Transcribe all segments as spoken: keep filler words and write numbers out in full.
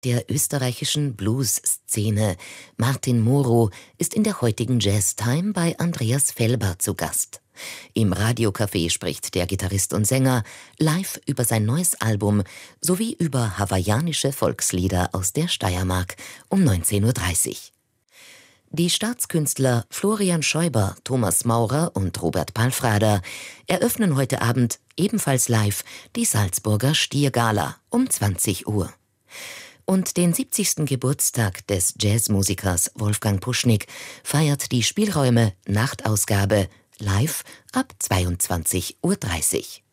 der österreichischen Blues-Szene. Martin Moro ist in der heutigen Jazz-Time bei Andreas Felber zu Gast. Im Radiocafé spricht der Gitarrist und Sänger live über sein neues Album sowie über hawaiianische Volkslieder aus der Steiermark um neunzehn Uhr dreißig. Die Staatskünstler Florian Schäuber, Thomas Maurer und Robert Palfrader eröffnen heute Abend ebenfalls live die Salzburger Stiergala um zwanzig Uhr. Und den siebzigsten Geburtstag des Jazzmusikers Wolfgang Puschnig feiert die Spielräume Nachtausgabe live ab zweiundzwanzig Uhr dreißig.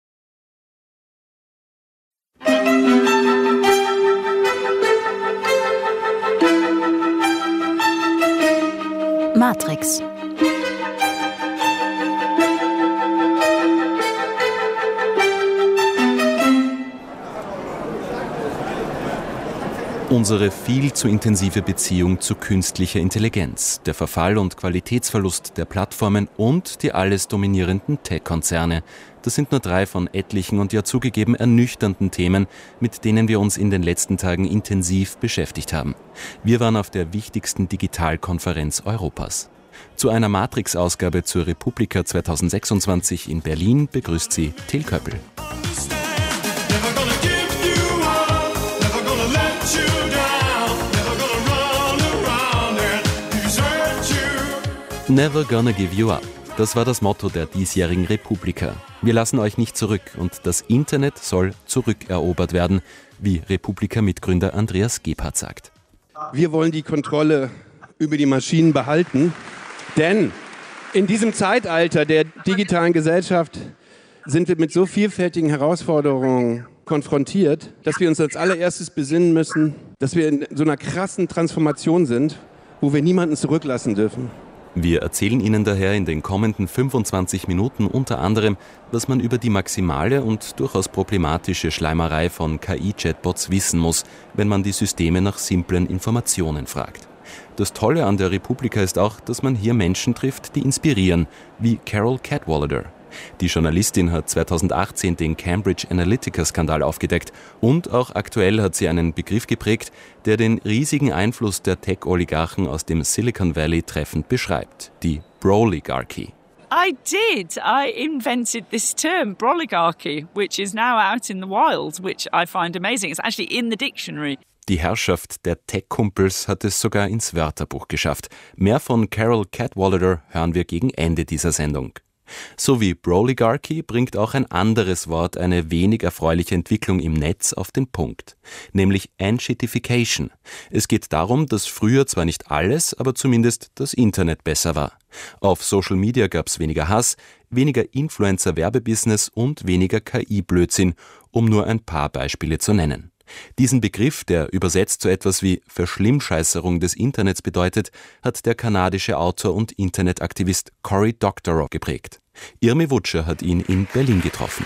Matrix. Unsere viel zu intensive Beziehung zu künstlicher Intelligenz, der Verfall und Qualitätsverlust der Plattformen und die alles dominierenden Tech-Konzerne. Das sind nur drei von etlichen und ja zugegeben ernüchternden Themen, mit denen wir uns in den letzten Tagen intensiv beschäftigt haben. Wir waren auf der wichtigsten Digitalkonferenz Europas. Zu einer Matrix-Ausgabe zur Republika zweitausendsechsundzwanzig in Berlin begrüßt sie Till Köppel. Never gonna give you up. Das war das Motto der diesjährigen Republika. Wir lassen euch nicht zurück und das Internet soll zurückerobert werden, wie Republika-Mitgründer Andreas Gebhardt sagt. Wir wollen die Kontrolle über die Maschinen behalten, denn in diesem Zeitalter der digitalen Gesellschaft sind wir mit so vielfältigen Herausforderungen konfrontiert, dass wir uns als allererstes besinnen müssen, dass wir in so einer krassen Transformation sind, wo wir niemanden zurücklassen dürfen. Wir erzählen Ihnen daher in den kommenden fünfundzwanzig Minuten unter anderem, was man über die maximale und durchaus problematische Schleimerei von K I-Chatbots wissen muss, wenn man die Systeme nach simplen Informationen fragt. Das Tolle an der Republika ist auch, dass man hier Menschen trifft, die inspirieren, wie Carol Cadwalader. Die Journalistin hat zweitausendachtzehn den Cambridge Analytica-Skandal aufgedeckt und auch aktuell hat sie einen Begriff geprägt, der den riesigen Einfluss der Tech-Oligarchen aus dem Silicon Valley treffend beschreibt, die Broligarchy. I did. I invented this term, Broligarchy, which is now out in the wild, which I find amazing. It's actually in the dictionary. Die Herrschaft der Tech-Kumpels hat es sogar ins Wörterbuch geschafft. Mehr von Carol Cadwalader hören wir gegen Ende dieser Sendung. So wie Broligarchy bringt auch ein anderes Wort eine wenig erfreuliche Entwicklung im Netz auf den Punkt, nämlich Enshittification. Es geht darum, dass früher zwar nicht alles, aber zumindest das Internet besser war. Auf Social Media gab es weniger Hass, weniger Influencer-Werbebusiness und weniger K I-Blödsinn, um nur ein paar Beispiele zu nennen. Diesen Begriff, der übersetzt so etwas wie Verschlimmscheißerung des Internets bedeutet, hat der kanadische Autor und Internetaktivist Cory Doctorow geprägt. Irmi Wutscher hat ihn in Berlin getroffen.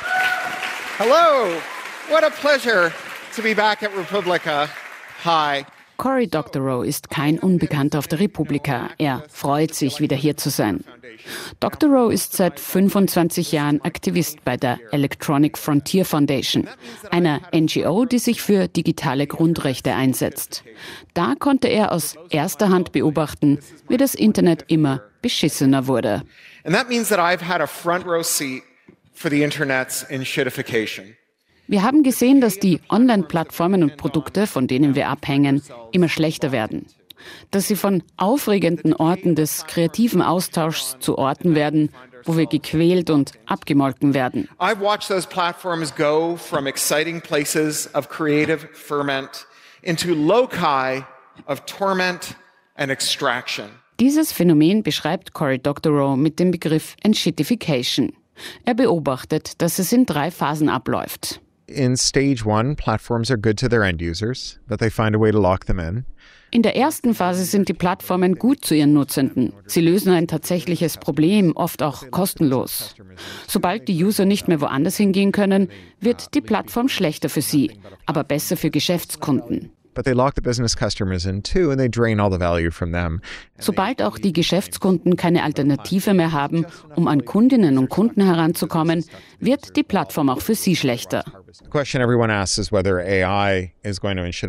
Hello, what a pleasure to be back at Republica. Hi. Cory Doctorow ist kein Unbekannter auf der Republika. Er freut sich, wieder hier zu sein. Doctorow ist seit fünfundzwanzig Jahren Aktivist bei der Electronic Frontier Foundation, einer N G O, die sich für digitale Grundrechte einsetzt. Da konnte er aus erster Hand beobachten, wie das Internet immer beschissener wurde. And that means that I've had a front row seat for the internet's enshittification. Wir haben gesehen, dass die Online-Plattformen und Produkte, von denen wir abhängen, immer schlechter werden. Dass sie von aufregenden Orten des kreativen Austauschs zu Orten werden, wo wir gequält und abgemolken werden. I've watched those platforms go from exciting places of creative ferment into loci of torment and extraction. Dieses Phänomen beschreibt Cory Doctorow mit dem Begriff Enshittification. Er beobachtet, dass es in drei Phasen abläuft. In stage one, platforms are good to their end users, but they find a way to lock them in. In der ersten Phase sind die Plattformen gut zu ihren Nutzenden. Sie lösen ein tatsächliches Problem, oft auch kostenlos. Sobald die User nicht mehr woanders hingehen können, wird die Plattform schlechter für sie, aber besser für Geschäftskunden. But they lock the business customers in too and they drain all the value from them. Sobald auch die Geschäftskunden keine Alternative mehr haben, um an Kundinnen und Kunden heranzukommen, wird die Plattform auch für sie schlechter. The question everyone asks is whether A I is going to enshittify.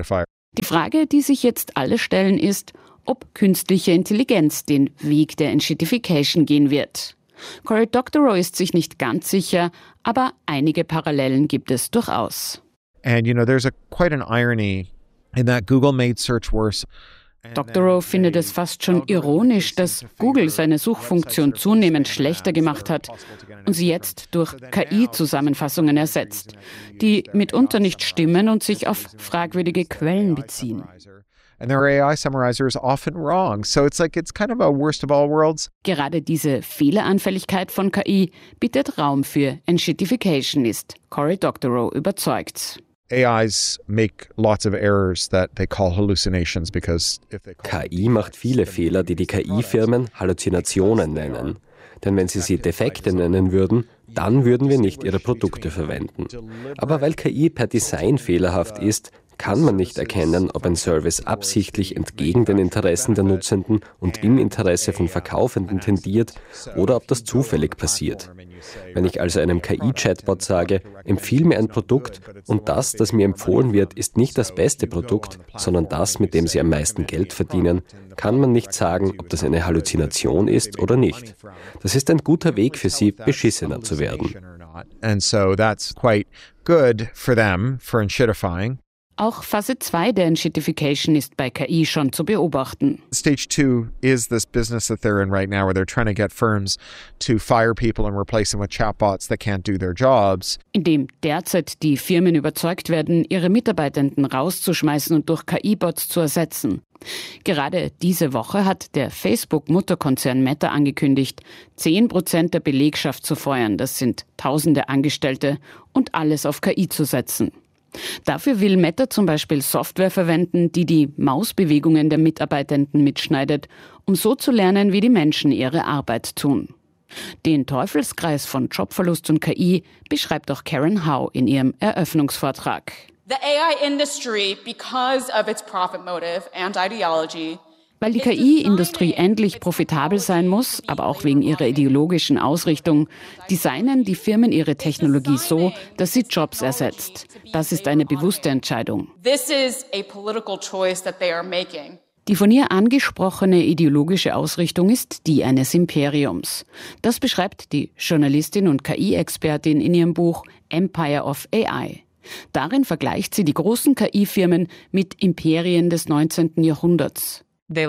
Die Frage, die sich jetzt alle stellen, ist, ob künstliche Intelligenz den Weg der Enshittification gehen wird. Cory Doctorow ist sich nicht ganz sicher, aber einige Parallelen gibt es durchaus. And you know, there's a quite an irony in that Google made search worse. Doctorow findet es fast schon ironisch, dass Google seine Suchfunktion zunehmend schlechter gemacht hat und sie jetzt durch K I-Zusammenfassungen ersetzt, die mitunter nicht stimmen und sich auf fragwürdige Quellen beziehen. And their A I summarizer is often wrong. So it's like it's kind of a worst of all worlds. Gerade diese Fehleranfälligkeit von K I bietet Raum für Enshittification, ist Cory Doctorow überzeugt. A Is make lots of errors that they call hallucinations because if they K I macht viele Fehler, die die K I-Firmen Halluzinationen nennen. Denn wenn sie sie Defekte nennen würden, dann würden wir nicht ihre Produkte verwenden. Aber weil K I per Design fehlerhaft ist, kann man nicht erkennen, ob ein Service absichtlich entgegen den Interessen der Nutzenden und im Interesse von Verkaufenden tendiert oder ob das zufällig passiert. Wenn ich also einem K I-Chatbot sage, empfiehl mir ein Produkt und das, das mir empfohlen wird, ist nicht das beste Produkt, sondern das, mit dem Sie am meisten Geld verdienen, kann man nicht sagen, ob das eine Halluzination ist oder nicht. Das ist ein guter Weg für Sie, beschissener zu werden. And so that's quite good for them for enshittifying. Auch Phase zwei der Enshittification ist bei K I schon zu beobachten. Stage two is this business that they're in right now where they're trying to get firms to fire people and replace them with chatbots that can't do their jobs. Indem derzeit die Firmen überzeugt werden, ihre Mitarbeitenden rauszuschmeißen und durch K I-Bots zu ersetzen. Gerade diese Woche hat der Facebook-Mutterkonzern Meta angekündigt, zehn Prozent der Belegschaft zu feuern, das sind tausende Angestellte, und alles auf K I zu setzen. Dafür will Meta zum Beispiel Software verwenden, die die Mausbewegungen der Mitarbeitenden mitschneidet, um so zu lernen, wie die Menschen ihre Arbeit tun. Den Teufelskreis von Jobverlust und K I beschreibt auch Karen Howe in ihrem Eröffnungsvortrag. The A I industry, because of its profit motive and ideology, Weil die K I-Industrie endlich profitabel sein muss, aber auch wegen ihrer ideologischen Ausrichtung, designen die Firmen ihre Technologie so, dass sie Jobs ersetzt. Das ist eine bewusste Entscheidung. This is a political choice that they are making. Die von ihr angesprochene ideologische Ausrichtung ist die eines Imperiums. Das beschreibt die Journalistin und K I-Expertin in ihrem Buch Empire of A I. Darin vergleicht sie die großen K I-Firmen mit Imperien des neunzehnten Jahrhunderts.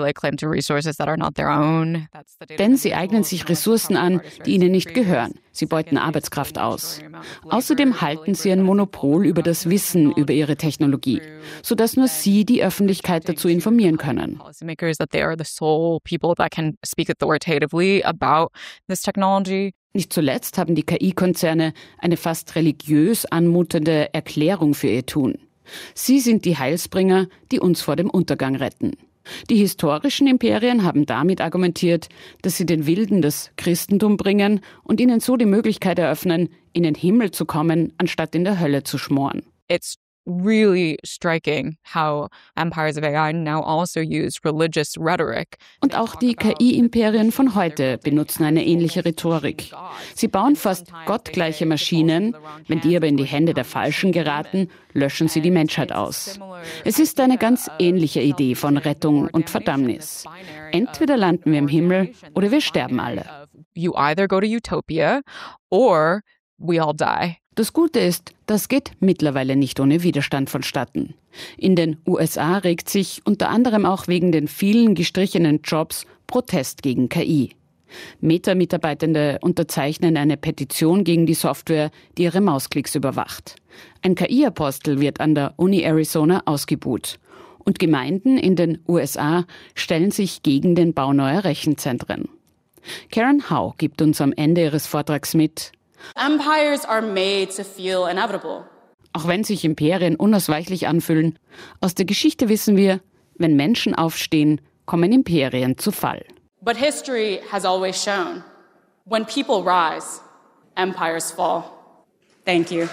Denn sie eignen sich Ressourcen an, die ihnen nicht gehören. Sie beuten Arbeitskraft aus. Außerdem halten sie ein Monopol über das Wissen über ihre Technologie, sodass nur sie die Öffentlichkeit dazu informieren können. Nicht zuletzt haben die K I-Konzerne eine fast religiös anmutende Erklärung für ihr Tun. Sie sind die Heilsbringer, die uns vor dem Untergang retten. Die historischen Imperien haben damit argumentiert, dass sie den Wilden das Christentum bringen und ihnen so die Möglichkeit eröffnen, in den Himmel zu kommen, anstatt in der Hölle zu schmoren. It's really striking how empires of A I now also use religious rhetoric. Und auch die K I-Imperien von heute benutzen eine ähnliche Rhetorik. Sie bauen fast gottgleiche Maschinen, wenn die aber in die Hände der Falschen geraten, löschen sie die Menschheit aus. Es ist eine ganz ähnliche Idee von Rettung und Verdammnis. Entweder landen wir im Himmel oder wir sterben alle. You either go to utopia or we all die. Das Gute ist, das geht mittlerweile nicht ohne Widerstand vonstatten. In den U S A regt sich unter anderem auch wegen den vielen gestrichenen Jobs Protest gegen K I. Meta-Mitarbeitende unterzeichnen eine Petition gegen die Software, die ihre Mausklicks überwacht. Ein K I-Apostel wird an der Uni Arizona ausgebuht. Und Gemeinden in den U S A stellen sich gegen den Bau neuer Rechenzentren. Karen Howe gibt uns am Ende ihres Vortrags mit: Empires are made to feel inevitable. Auch wenn sich Imperien unausweichlich anfühlen, aus der Geschichte wissen wir, wenn Menschen aufstehen, kommen Imperien zu Fall. But history has always shown, when people rise, empires fall. Thank you.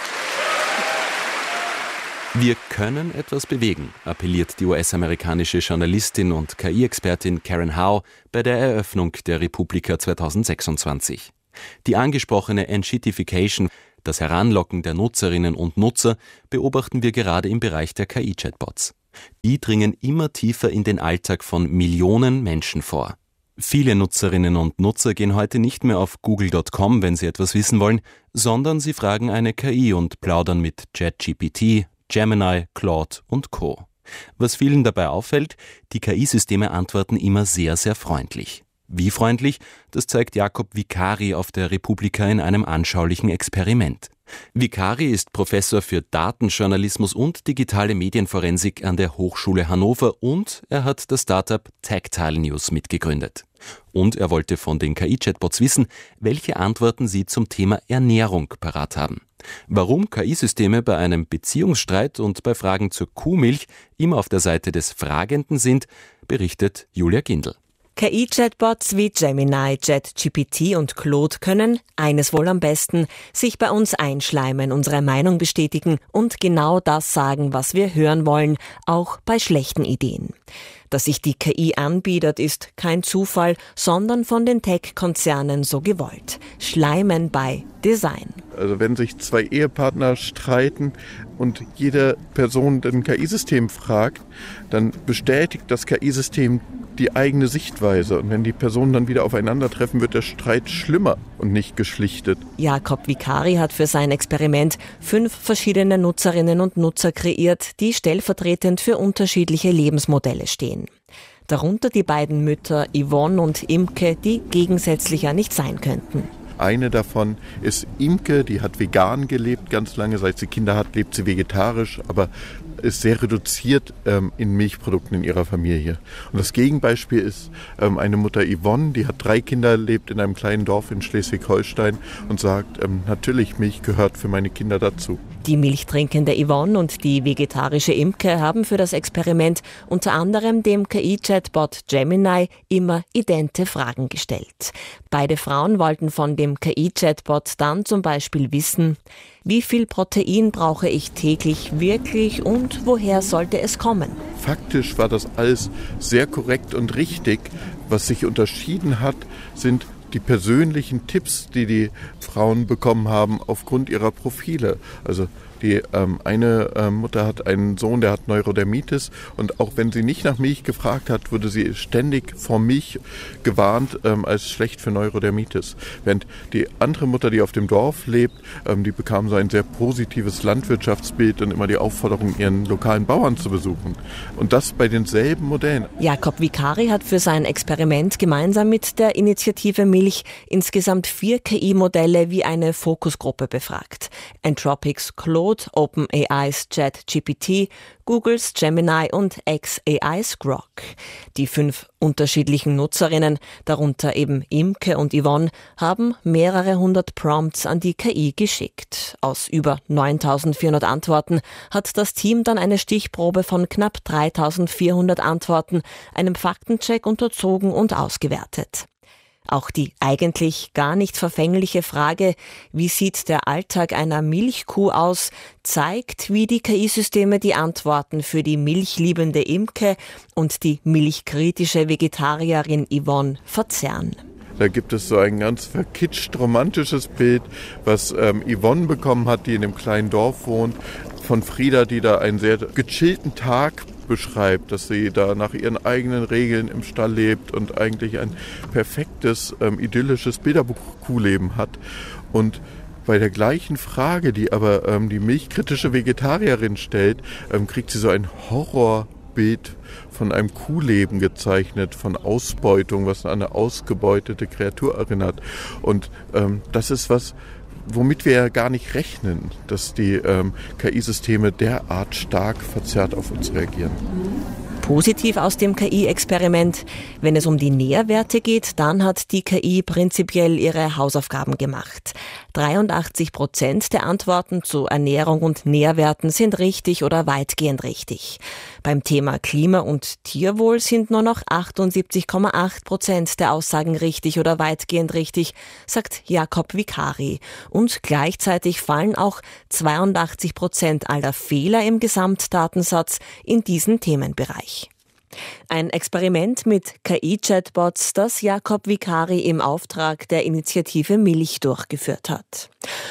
Wir können etwas bewegen, appelliert die U S-amerikanische Journalistin und K I-Expertin Karen Howe bei der Eröffnung der Republika zweitausendsechsundzwanzig. Die angesprochene Enshittification, das Heranlocken der Nutzerinnen und Nutzer, beobachten wir gerade im Bereich der K I-Chatbots. Die dringen immer tiefer in den Alltag von Millionen Menschen vor. Viele Nutzerinnen und Nutzer gehen heute nicht mehr auf google Punkt com, wenn sie etwas wissen wollen, sondern sie fragen eine K I und plaudern mit ChatGPT, Gemini, Claude und Co. Was vielen dabei auffällt, die K I-Systeme antworten immer sehr, sehr freundlich. Wie freundlich, das zeigt Jakob Vicari auf der Republika in einem anschaulichen Experiment. Vicari ist Professor für Datenjournalismus und digitale Medienforensik an der Hochschule Hannover und er hat das Startup Tactile News mitgegründet. Und er wollte von den K I-Chatbots wissen, welche Antworten sie zum Thema Ernährung parat haben. Warum K I-Systeme bei einem Beziehungsstreit und bei Fragen zur Kuhmilch immer auf der Seite des Fragenden sind, berichtet Julia Gindl. K I-Chatbots wie Gemini, ChatGPT und Claude können, eines wohl am besten, sich bei uns einschleimen, unsere Meinung bestätigen und genau das sagen, was wir hören wollen, auch bei schlechten Ideen. Dass sich die K I anbietet, ist kein Zufall, sondern von den Tech-Konzernen so gewollt. Schleimen by Design. Also wenn sich zwei Ehepartner streiten und jede Person ein K I-System fragt, dann bestätigt das K I-System die eigene Sichtweise. Und wenn die Personen dann wieder aufeinandertreffen, wird der Streit schlimmer und nicht geschlichtet. Jakob Vicari hat für sein Experiment fünf verschiedene Nutzerinnen und Nutzer kreiert, die stellvertretend für unterschiedliche Lebensmodelle stehen. Darunter die beiden Mütter Yvonne und Imke, die gegensätzlicher nicht sein könnten. Eine davon ist Imke, die hat vegan gelebt ganz lange. Seit sie Kinder hat, lebt sie vegetarisch, aber ist sehr reduziert ähm, in Milchprodukten in ihrer Familie. Und das Gegenbeispiel ist ähm, eine Mutter Yvonne, die hat drei Kinder, lebt in einem kleinen Dorf in Schleswig-Holstein und sagt, ähm, natürlich, Milch gehört für meine Kinder dazu. Die milchtrinkende Yvonne und die vegetarische Imke haben für das Experiment unter anderem dem K I-Chatbot Gemini immer idente Fragen gestellt. Beide Frauen wollten von dem K I-Chatbot dann zum Beispiel wissen, wie viel Protein brauche ich täglich wirklich und woher sollte es kommen? Faktisch war das alles sehr korrekt und richtig. Was sich unterschieden hat, sind die persönlichen Tipps, die die Frauen bekommen haben aufgrund ihrer Profile. Also die ähm, eine äh, Mutter hat einen Sohn, der hat Neurodermitis und auch wenn sie nicht nach Milch gefragt hat, wurde sie ständig vor Milch gewarnt ähm, als schlecht für Neurodermitis. Während die andere Mutter, die auf dem Dorf lebt, ähm, die bekam so ein sehr positives Landwirtschaftsbild und immer die Aufforderung, ihren lokalen Bauern zu besuchen. Und das bei denselben Modellen. Jakob Vicari hat für sein Experiment gemeinsam mit der Initiative Milch insgesamt vier K I-Modelle wie eine Fokusgruppe befragt. Anthropics Claude, OpenAI's ChatGPT, Googles Gemini und xAI's Grok. Die fünf unterschiedlichen Nutzerinnen, darunter eben Imke und Yvonne, haben mehrere hundert Prompts an die K I geschickt. Aus über neuntausendvierhundert Antworten hat das Team dann eine Stichprobe von knapp dreitausendvierhundert Antworten einem Faktencheck unterzogen und ausgewertet. Auch die eigentlich gar nicht verfängliche Frage, wie sieht der Alltag einer Milchkuh aus, zeigt, wie die K I-Systeme die Antworten für die milchliebende Imke und die milchkritische Vegetarierin Yvonne verzerren. Da gibt es so ein ganz verkitscht romantisches Bild, was ähm, Yvonne bekommen hat, die in einem kleinen Dorf wohnt, von Frieda, die da einen sehr gechillten Tag beschreibt, dass sie da nach ihren eigenen Regeln im Stall lebt und eigentlich ein perfektes, ähm, idyllisches Bilderbuch-Kuhleben hat. Und bei der gleichen Frage, die aber ähm, die milchkritische Vegetarierin stellt, ähm, kriegt sie so ein Horrorbild von einem Kuhleben gezeichnet, von Ausbeutung, was an eine ausgebeutete Kreatur erinnert. Und ähm, das ist was, womit wir ja gar nicht rechnen, dass die ähm, K I-Systeme derart stark verzerrt auf uns reagieren. Positiv aus dem K I-Experiment: Wenn es um die Nährwerte geht, dann hat die K I prinzipiell ihre Hausaufgaben gemacht. dreiundachtzig Prozent der Antworten zu Ernährung und Nährwerten sind richtig oder weitgehend richtig. Beim Thema Klima und Tierwohl sind nur noch achtundsiebzig Komma acht Prozent der Aussagen richtig oder weitgehend richtig, sagt Jakob Vicari. Und gleichzeitig fallen auch zweiundachtzig Prozent aller Fehler im Gesamtdatensatz in diesen Themenbereich. Ein Experiment mit K I-Chatbots, das Jakob Vicari im Auftrag der Initiative Milch durchgeführt hat.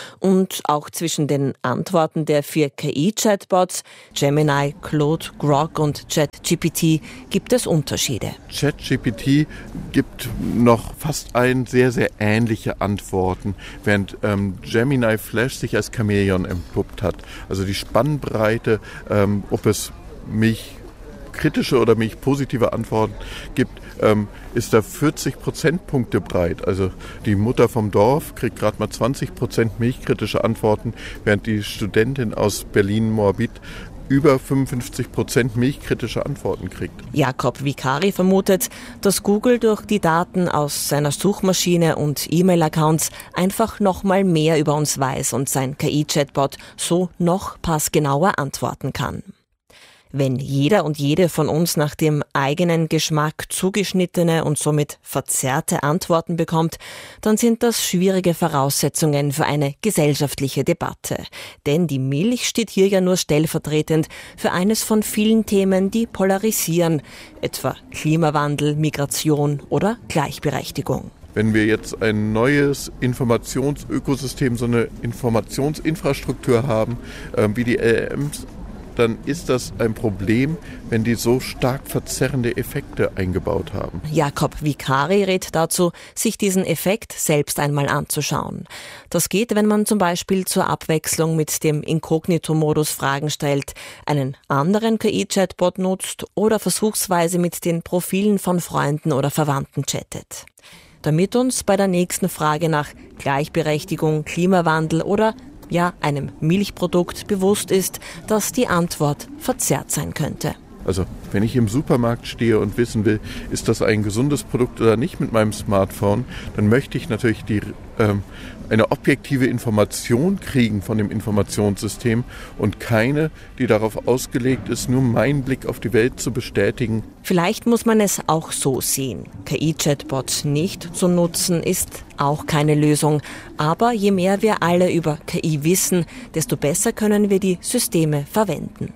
Und auch zwischen den Antworten der vier K I-Chatbots, Gemini, Claude, Grok und ChatGPT, gibt es Unterschiede. ChatGPT gibt noch fast ein sehr, sehr ähnliche Antworten, während ähm, Gemini Flash sich als Chamäleon entpuppt hat. Also die Spannbreite, ähm, ob es mich kritische oder mich positive Antworten gibt, ähm, ist da vierzig Prozentpunkte breit. Also die Mutter vom Dorf kriegt gerade mal zwanzig Prozent milchkritische Antworten, während die Studentin aus Berlin-Moabit über fünfundfünfzig Prozent milchkritische Antworten kriegt. Jakob Vicari vermutet, dass Google durch die Daten aus seiner Suchmaschine und E-Mail-Accounts einfach noch mal mehr über uns weiß und sein K I-Chatbot so noch passgenauer antworten kann. Wenn jeder und jede von uns nach dem eigenen Geschmack zugeschnittene und somit verzerrte Antworten bekommt, dann sind das schwierige Voraussetzungen für eine gesellschaftliche Debatte. Denn die Milch steht hier ja nur stellvertretend für eines von vielen Themen, die polarisieren, etwa Klimawandel, Migration oder Gleichberechtigung. Wenn wir jetzt ein neues Informationsökosystem, so eine Informationsinfrastruktur haben, äh, wie die L L Ms, dann ist das ein Problem, wenn die so stark verzerrende Effekte eingebaut haben. Jakob Vicari rät dazu, sich diesen Effekt selbst einmal anzuschauen. Das geht, wenn man zum Beispiel zur Abwechslung mit dem Inkognito-Modus Fragen stellt, einen anderen K I-Chatbot nutzt oder versuchsweise mit den Profilen von Freunden oder Verwandten chattet. Damit uns bei der nächsten Frage nach Gleichberechtigung, Klimawandel oder ja, einem Milchprodukt bewusst ist, dass die Antwort verzerrt sein könnte. Also, wenn ich im Supermarkt stehe und wissen will, ist das ein gesundes Produkt oder nicht mit meinem Smartphone, dann möchte ich natürlich die, ähm, eine objektive Information kriegen von dem Informationssystem und keine, die darauf ausgelegt ist, nur meinen Blick auf die Welt zu bestätigen. Vielleicht muss man es auch so sehen. K I-Chatbots nicht zu nutzen, ist auch keine Lösung. Aber je mehr wir alle über K I wissen, desto besser können wir die Systeme verwenden.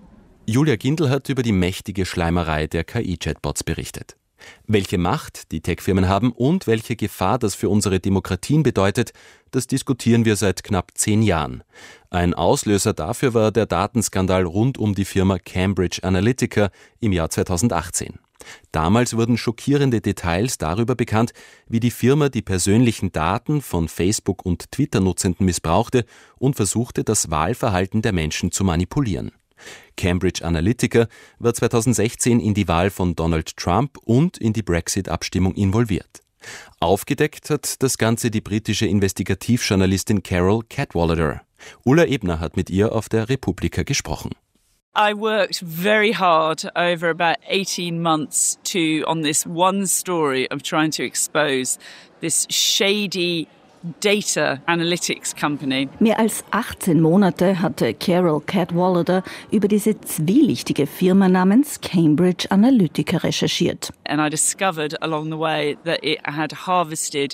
Julia Gindl hat über die mächtige Schleimerei der K I-Chatbots berichtet. Welche Macht die Tech-Firmen haben und welche Gefahr das für unsere Demokratien bedeutet, das diskutieren wir seit knapp zehn Jahren. Ein Auslöser dafür war der Datenskandal rund um die Firma Cambridge Analytica im Jahr zweitausendachtzehn. Damals wurden schockierende Details darüber bekannt, wie die Firma die persönlichen Daten von Facebook- und Twitter-Nutzenden missbrauchte und versuchte, das Wahlverhalten der Menschen zu manipulieren. Cambridge Analytica war zweitausendsechzehn in die Wahl von Donald Trump und in die Brexit-Abstimmung involviert. Aufgedeckt hat das Ganze die britische Investigativjournalistin Carol Cadwalladr. Ulla Ebner hat mit ihr auf der Republika gesprochen. I worked very hard over about eighteen months to on this one story of trying to expose this shady Data Analytics Company. Mehr als achtzehn Monate hatte Carol Cadwalladr über diese zwielichtige Firma namens Cambridge Analytica recherchiert. And I discovered along the way that it had harvested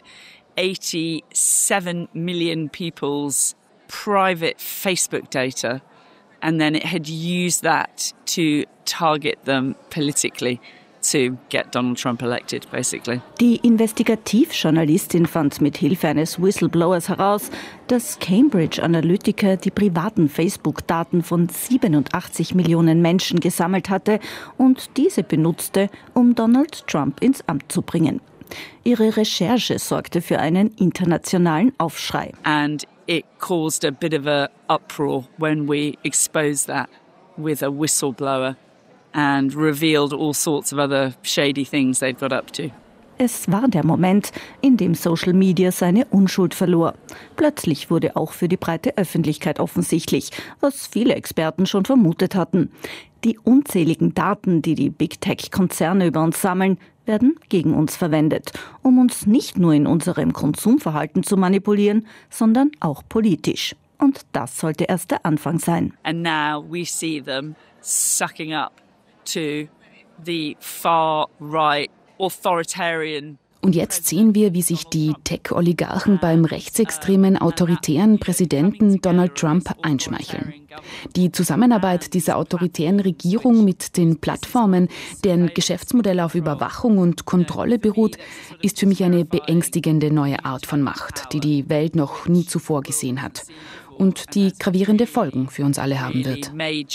eighty-seven million people's private Facebook data, and then it had used that to target them politically. To get Donald Trump elected, basically. Die Investigativjournalistin fand mit Hilfe eines Whistleblowers heraus, dass Cambridge Analytica die privaten Facebook-Daten von siebenundachtzig Millionen Menschen gesammelt hatte und diese benutzte, um Donald Trump ins Amt zu bringen. Ihre Recherche sorgte für einen internationalen Aufschrei. And it caused a bit of a uproar when we exposed that with a whistleblower. And revealed all sorts of other shady things they'd got up to. Es war der Moment, in dem Social Media seine Unschuld verlor. Plötzlich wurde auch für die breite Öffentlichkeit offensichtlich, was viele Experten schon vermutet hatten. Die unzähligen Daten, die die Big Tech-Konzerne über uns sammeln, werden gegen uns verwendet, um uns nicht nur in unserem Konsumverhalten zu manipulieren, sondern auch politisch. Und das sollte erst der Anfang sein. And now we see them sucking up to the far-right authoritarian Und jetzt sehen wir, wie sich die Tech-Oligarchen beim rechtsextremen, autoritären Präsidenten Donald Trump einschmeicheln. Die Zusammenarbeit dieser autoritären Regierung mit den Plattformen, deren Geschäftsmodell auf Überwachung und Kontrolle beruht, ist für mich eine beängstigende neue Art von Macht, die die Welt noch nie zuvor gesehen hat und die gravierende Folgen für uns alle haben wird.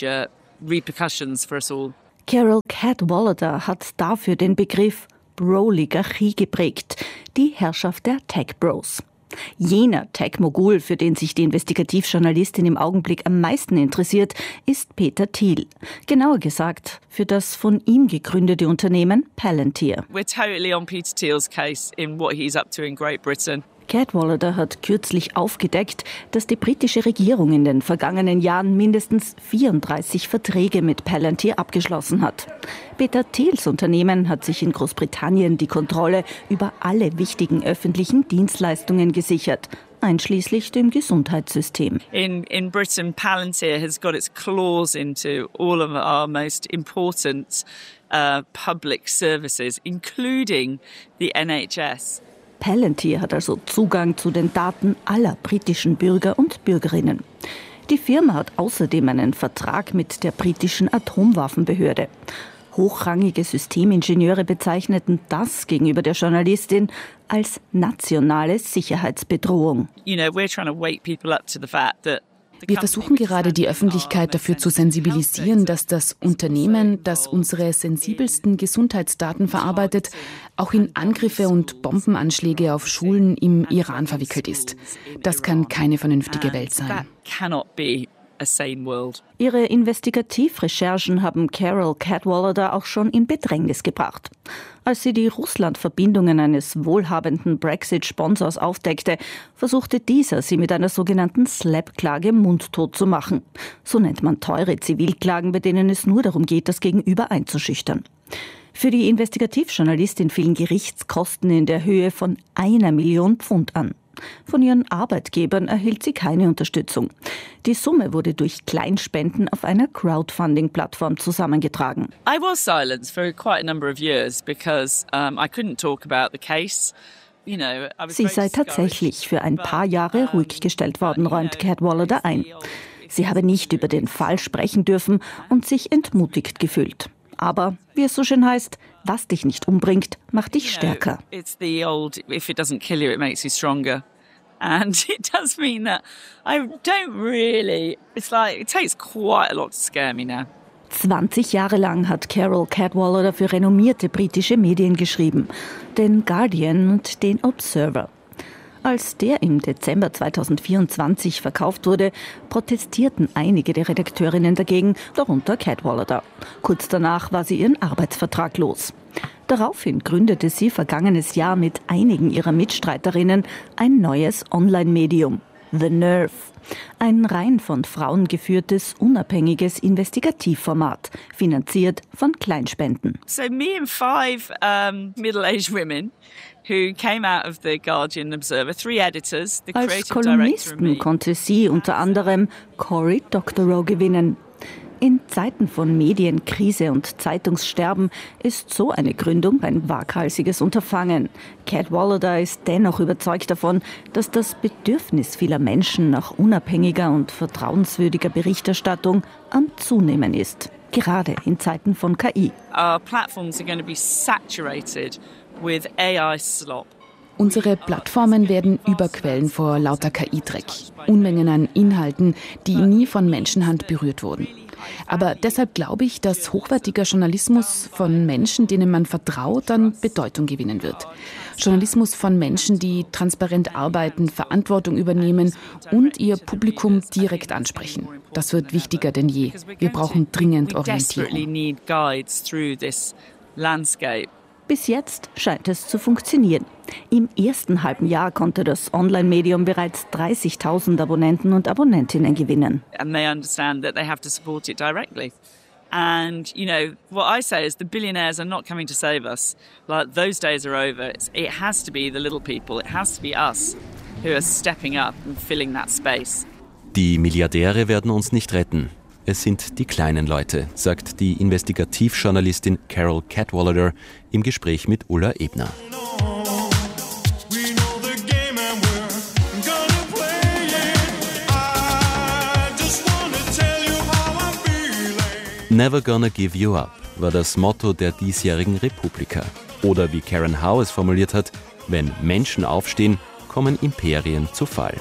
Carol Cadwalladr hat dafür den Begriff Bro-Oligarchie geprägt, die Herrschaft der Tech-Bros. Jener Tech-Mogul, für den sich die Investigativjournalistin im Augenblick am meisten interessiert, ist Peter Thiel. Genauer gesagt, für das von ihm gegründete Unternehmen Palantir. We're totally on Peter Thiel's case in what he's up to in Great Britain. Cadwalladr hat kürzlich aufgedeckt, dass die britische Regierung in den vergangenen Jahren mindestens vierunddreißig Verträge mit Palantir abgeschlossen hat. Peter Thiels Unternehmen hat sich in Großbritannien die Kontrolle über alle wichtigen öffentlichen Dienstleistungen gesichert, einschließlich dem Gesundheitssystem. In, in Britain, Palantir has got its claws into all of our most important uh, public services, including the N H S. Palantir hat also Zugang zu den Daten aller britischen Bürger und Bürgerinnen. Die Firma hat außerdem einen Vertrag mit der britischen Atomwaffenbehörde. Hochrangige Systemingenieure bezeichneten das gegenüber der Journalistin als nationale Sicherheitsbedrohung. You know, we're trying to wake people up to the fact that Wir versuchen gerade, die Öffentlichkeit dafür zu sensibilisieren, dass das Unternehmen, das unsere sensibelsten Gesundheitsdaten verarbeitet, auch in Angriffe und Bombenanschläge auf Schulen im Iran verwickelt ist. Das kann keine vernünftige Welt sein. Ihre Investigativrecherchen haben Carol Cadwalladr auch schon in Bedrängnis gebracht. Als sie die Russland-Verbindungen eines wohlhabenden Brexit-Sponsors aufdeckte, versuchte dieser, sie mit einer sogenannten Slap-Klage mundtot zu machen. So nennt man teure Zivilklagen, bei denen es nur darum geht, das Gegenüber einzuschüchtern. Für die Investigativjournalistin fielen Gerichtskosten in der Höhe von einer Million Pfund an. Von ihren Arbeitgebern erhielt sie keine Unterstützung. Die Summe wurde durch Kleinspenden auf einer Crowdfunding-Plattform zusammengetragen. I was silenced for quite a number of years because um, I couldn't talk about the case. You know, I was sie sei tatsächlich für ein paar Jahre ruhig gestellt worden, räumt Cadwalladr ein. Sie habe nicht über den Fall sprechen dürfen und sich entmutigt gefühlt. Aber, wie es so schön heißt, was dich nicht umbringt, macht dich stärker. It's the old, if it doesn't kill you, it makes you stronger. And it does mean that I don't really, it's like, it takes quite a lot to scare me now. zwanzig Jahre lang hat Carol Cadwalladr für renommierte britische Medien geschrieben, den Guardian und den Observer. Als der im Dezember zweitausendvierundzwanzig verkauft wurde, protestierten einige der Redakteurinnen dagegen, darunter Cadwalladr. Kurz danach war sie ihren Arbeitsvertrag los. Daraufhin gründete sie vergangenes Jahr mit einigen ihrer Mitstreiterinnen ein neues Online-Medium, The Nerve. Ein rein von Frauen geführtes, unabhängiges Investigativformat, finanziert von Kleinspenden. So me and five um, middle-aged women who came out of the Guardian Observer, three editors, the Als creative director and me. Kolumnisten konnte sie unter anderem Cory Doctorow gewinnen. In Zeiten von Medienkrise und Zeitungssterben ist so eine Gründung ein waghalsiges Unterfangen. Cadwalladr ist dennoch überzeugt davon, dass das Bedürfnis vieler Menschen nach unabhängiger und vertrauenswürdiger Berichterstattung am Zunehmen ist. Gerade in Zeiten von K I. Our platforms are going to be saturated with A I slop. Unsere Plattformen werden überquellen vor lauter K I-Dreck. Unmengen an Inhalten, die nie von Menschenhand berührt wurden. Aber deshalb glaube ich, dass hochwertiger Journalismus von Menschen, denen man vertraut, an Bedeutung gewinnen wird. Journalismus von Menschen, die transparent arbeiten, Verantwortung übernehmen und ihr Publikum direkt ansprechen. Das wird wichtiger denn je. Wir brauchen dringend Orientierung. Bis jetzt scheint es zu funktionieren. Im ersten halben Jahr konnte das Online-Medium bereits dreißigtausend Abonnenten und Abonnentinnen gewinnen. And they understand that they have to support it directly. And, you know, what I say is the billionaires are not coming to save us. Like, those days are over. It's, it has to be the little people. It has to be us who are stepping up and filling that space. Die Milliardäre werden uns nicht retten. Es sind die kleinen Leute, sagt die Investigativjournalistin Carol Cadwalladr im Gespräch mit Ulla Ebner. Never gonna give you up war das Motto der diesjährigen Republika. Oder wie Karen Howe es formuliert hat, wenn Menschen aufstehen, kommen Imperien zu Fall.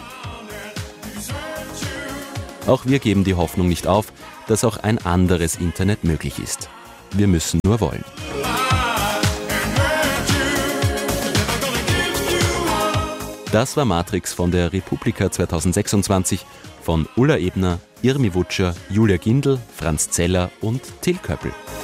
Auch wir geben die Hoffnung nicht auf, dass auch ein anderes Internet möglich ist. Wir müssen nur wollen. Das war Matrix von der Republika zweitausendsechsundzwanzig von Ulla Ebner, Irmi Wutscher, Julia Gindel, Franz Zeller und Till Köppel.